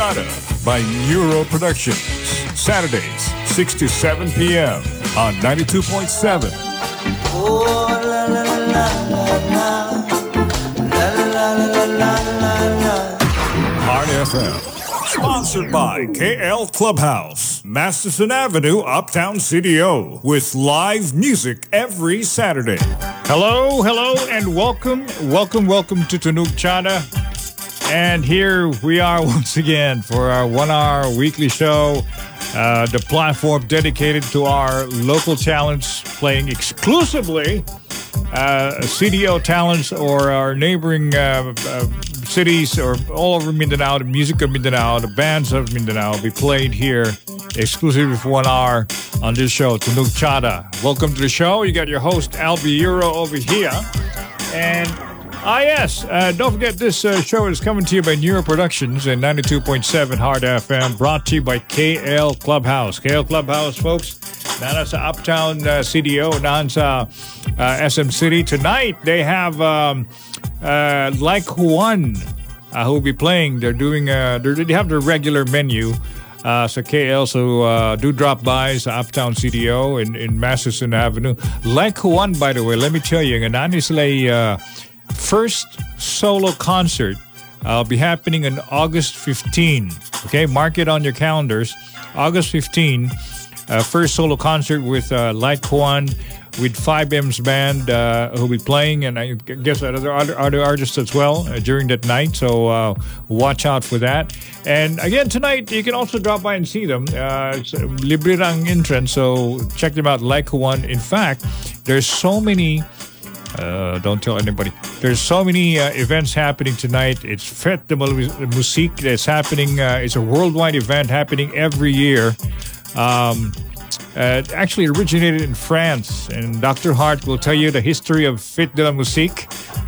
Chada by Neuro Productions. Saturdays, 6 to 7 p.m. on 92.7. Oh, la la la la la la la la la la. Heart FM. Sponsored by KL Clubhouse, Masterson Avenue, Uptown CDO, with live music every Saturday. Hello, and welcome to Tunog Chada. And here we are once again for our 1 hour weekly show, the platform dedicated to our local talents playing exclusively CDO talents or our neighboring cities or all over Mindanao. The music of Mindanao, the bands of Mindanao will be played here exclusively for 1 hour on this show, Tunog Chada. Welcome to the show. You got your host, Albie Euro, over here. And don't forget this show is coming to you by Neuro Productions and 92.7 Heart FM, brought to you by KL Clubhouse. KL Clubhouse, folks, nana sa Uptown CDO, nana sa SM City. Tonight, they have Like Juan who will be playing. They're doing, they have their regular menu sa KL, so do drop by sa Uptown CDO in Masterson Avenue. Like Juan, by the way, let me tell you, nana sila first solo concert will be happening on August 15. Okay, mark it on your calendars. August 15, first solo concert with Like Juan, with 5M's band who'll be playing, and I guess other artists as well during that night. So watch out for that. And again, tonight you can also drop by and see them. It's libre ang entrance, so check them out. Like Juan. In fact, there's so many. Don't tell anybody. There's so many events happening tonight. It's Fête de Musique that's happening. It's a worldwide event happening every year. It actually originated in France, and Dr. Hart will tell you the history of Fête de la Musique.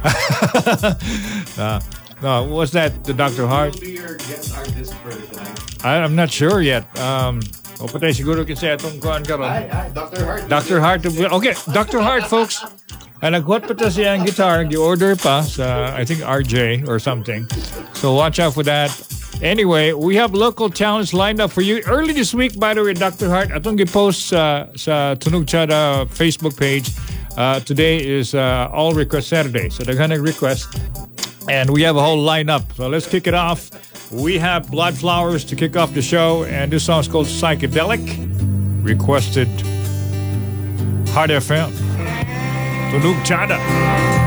No, what's that, the Dr. Hart? Who will be your guest artist for tonight? I'm not sure yet. O patay siguro kasi atong kuan karon. Dr. Hart. Dr. Hart. Okay, Dr. Hart, folks. Nagkuhat pa ta siya ang guitar, gi-order pa sa, I think, RJ or something. So watch out for that. Anyway, we have local talents lined up for you. Early this week, by the way, Dr. Hart, atong gi-post sa Tunog Chada Facebook page. Today is All Request Saturday. So they're gonna request. And we have a whole lineup. So let's kick it off. We have Blood Flowers to kick off the show. And this song is called Psychedelic. Requested Heart FM. Tunog Chada.